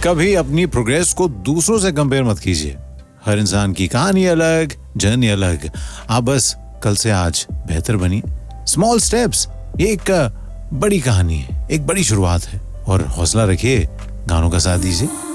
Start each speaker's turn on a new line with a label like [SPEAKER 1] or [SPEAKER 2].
[SPEAKER 1] कभी अपनी प्रोग्रेस को दूसरों से कंपेयर मत कीजिए। हर इंसान की कहानी अलग, जर्नी अलग। आप बस कल से आज बेहतर बनिए। स्मॉल स्टेप्स, ये एक बड़ी कहानी है, एक बड़ी शुरुआत है। और हौसला रखिए, गानों का साथ दीजिए।